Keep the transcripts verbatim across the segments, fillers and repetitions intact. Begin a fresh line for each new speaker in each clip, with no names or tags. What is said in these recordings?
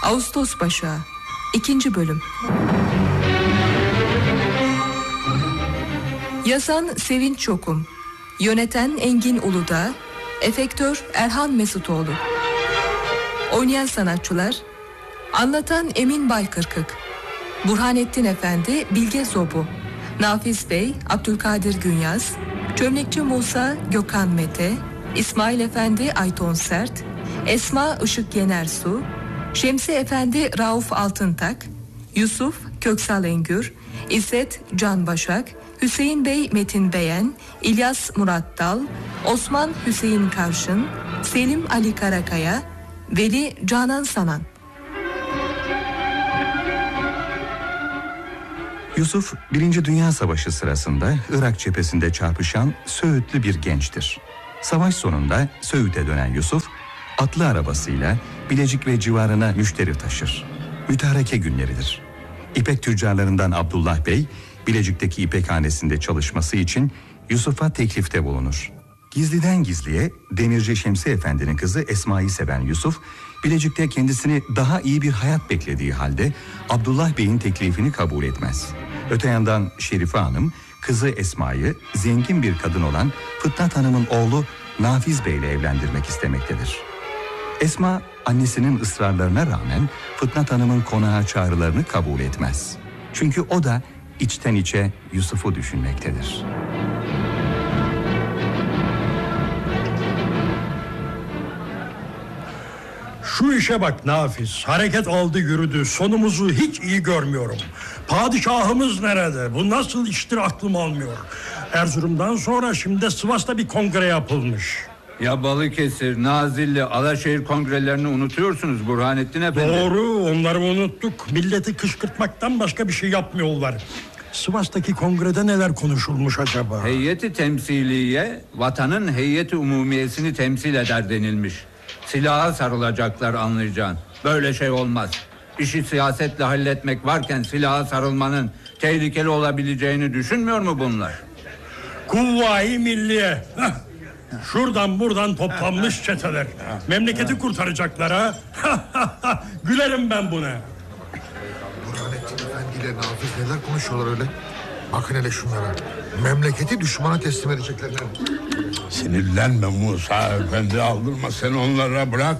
Ağustos Başağı İkinci Bölüm. Yazan Sevinç Çokum, yöneten Engin Uludağ, efektör Erhan Mesutoğlu. Oynayan sanatçılar: anlatan Emin Baykırkık, Burhanettin Efendi Bilge Zobu, Nafiz Bey Abdülkadir Günyaz, Çömlekçi Musa Gökhan Mete, İsmail Efendi Ayton Sert, Esma Işık Yenersu, Şemsi Efendi Rauf Altıntak, Yusuf Köksal Engür, İzzet Can Başak, Hüseyin Bey Metin Beyen, İlyas Murat Dal, Osman Hüseyin Karşın, Selim Ali Karakaya, Veli Canan Sanan.
Yusuf, Birinci Dünya Savaşı sırasında Irak cephesinde çarpışan Söğütlü bir gençtir. Savaş sonunda Söğüt'e dönen Yusuf, atlı arabasıyla Bilecik ve civarına müşteri taşır. Mütareke günleridir. İpek tüccarlarından Abdullah Bey, Bilecik'teki ipekhanesinde çalışması için Yusuf'a teklifte bulunur. Gizliden gizliye Demirci Şemsi Efendi'nin kızı Esma'yı seven Yusuf, Bilecik'te kendisini daha iyi bir hayat beklediği halde Abdullah Bey'in teklifini kabul etmez. Öte yandan Şerife Hanım, kızı Esma'yı zengin bir kadın olan Fıtnat Hanım'ın oğlu Nafiz Bey ile evlendirmek istemektedir. Esma, annesinin ısrarlarına rağmen Fıtnat Hanım'ın konağa çağrılarını kabul etmez. Çünkü o da içten içe Yusuf'u düşünmektedir.
Şu işe bak Nafiz, hareket aldı yürüdü, sonumuzu hiç iyi görmüyorum. Padişahımız nerede? Bu nasıl iştir aklım almıyor. Erzurum'dan sonra şimdi Sivas'ta bir kongre yapılmış.
Ya Balıkesir, Nazilli, Alaşehir kongrelerini unutuyorsunuz Burhanettin Efendi.
Doğru, onları unuttuk. Milleti kışkırtmaktan başka bir şey yapmıyorlar. Sivas'taki kongrede neler konuşulmuş acaba?
Heyeti temsiliye, vatanın heyeti umumiyesini temsil eder denilmiş. Silaha sarılacaklar anlayacağın. Böyle şey olmaz. İşi siyasetle halletmek varken silaha sarılmanın tehlikeli olabileceğini düşünmüyor mu bunlar?
Kuvvayi Milliye. Heh. Şuradan buradan toplanmış çeteler. Memleketi kurtaracaklar ha. Gülerim ben buna.
Burhanettin Efendi ile Nafiz neler konuşuyorlar öyle? Bakın hele şunlara. Memleketi düşmana teslim edeceklerine.
Sinirlenme Musa Efendi, aldırma sen onlara, bırak.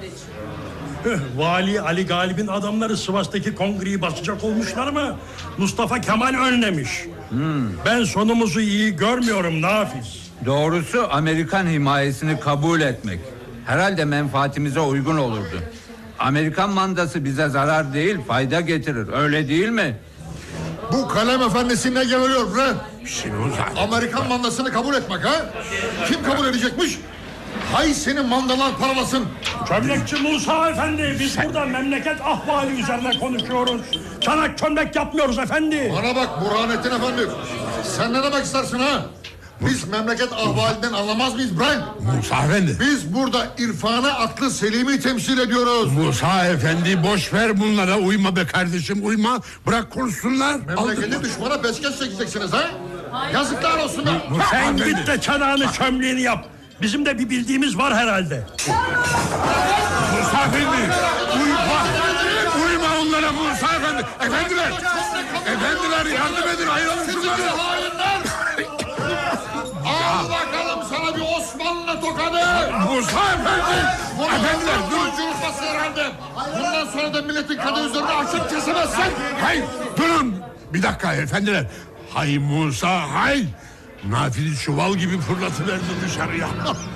Vali Ali Galip'in adamları Sivas'taki kongreyi basacak olmuşlar mı? Mustafa Kemal önlemiş. Hmm. Ben sonumuzu iyi görmüyorum Nafiz.
Doğrusu Amerikan himayesini kabul etmek herhalde menfaatimize uygun olurdu. Amerikan mandası bize zarar değil, fayda getirir. Öyle değil mi?
Bu kalem efendisi ne geliyor bre?
Şimdi Musa.
Amerikan mandasını kabul etmek ha? Kim kabul edecekmiş? Hay senin mandalar paralasın.
Çömlekçi Musa Efendi, biz Sen... burada memleket ahvali üzerine konuşuyoruz. Çanak çömlek yapmıyoruz efendi.
Bana bak Burhanettin Efendi. Sen ne demek istersin ha? Biz memleket ahvalinden anlamaz mıyız bre?
Musa Efendi.
Biz burada irfanı, aklı selimi temsil ediyoruz.
Musa Efendi, boş ver bunlara, uyma be kardeşim, uyma. Bırak konuşsunlar.
Memleketi düşmana peşkeş çekeceksiniz ha? Yazıklar olsun ha.
Sen git de çanağını çömleğini yap. Bizim de bir bildiğimiz var herhalde.
Musa Efendi, uyma. Uyma onlara Musa Efendi. Efendiler, efendiler yardım edin, ayrılın şunları.
Al bakalım sana bir Osmanlı tokadı.
Musa Efendi. Efendiler dur.
Herhalde. Bundan sonra da milletin kadı üzerine açıp kesemezsen.
Hayır, durun. Bir dakika efendiler. Hay Musa, hay. Nafili çuval gibi fırlatıverdi dışarıya.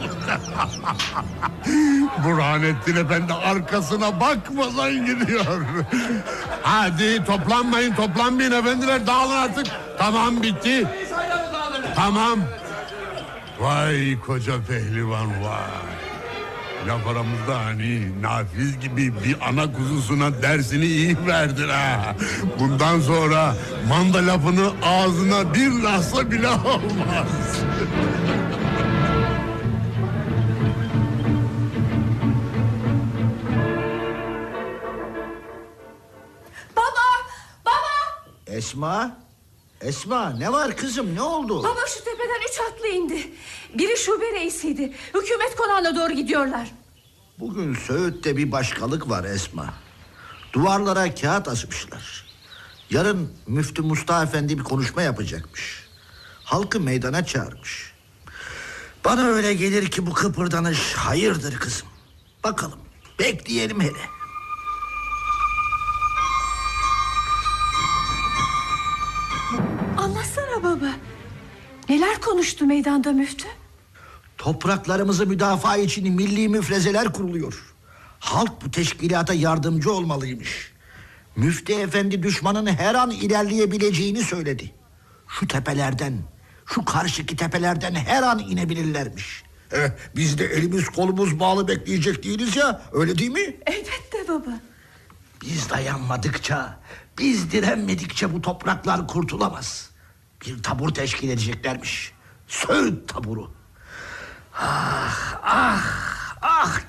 Burhanettin Efendi arkasına bakmadan gidiyor. Hadi toplanmayın, toplanmayın efendiler, dağılın artık. Tamam, bitti. Tamam. Vay koca pehlivan vay. Laf aramızda hani Nafiz gibi bir ana kuzusuna dersini iyi verdin ha. Bundan sonra manda lafını ağzına bir lahza bile olmaz.
Baba! Baba!
Esma? Esma ne var kızım, ne oldu?
Baba şu tepeden üç atlı indi. Biri şube reisiydi. Hükümet konağına doğru gidiyorlar.
Bugün Söğüt'te bir başkalık var Esma. Duvarlara kağıt asmışlar. Yarın Müftü Mustafa Efendi bir konuşma yapacakmış. Halkı meydana çağırmış. Bana öyle gelir ki bu kıpırdanış hayırdır kızım. Bakalım, bekleyelim hele.
Anlatsana baba. Neler konuştu meydanda müftü?
Topraklarımızı müdafaa için milli müfrezeler kuruluyor. Halk bu teşkilata yardımcı olmalıymış. Müftü Efendi düşmanın her an ilerleyebileceğini söyledi. Şu tepelerden, şu karşıki tepelerden her an inebilirlermiş. Eh, biz de elimiz kolumuz bağlı bekleyecek değiliz ya, öyle değil mi?
Elbette baba.
Biz dayanmadıkça, biz direnmedikçe bu topraklar kurtulamaz. Bir tabur teşkil edeceklermiş. Söğüt taburu. Ah, ah, ah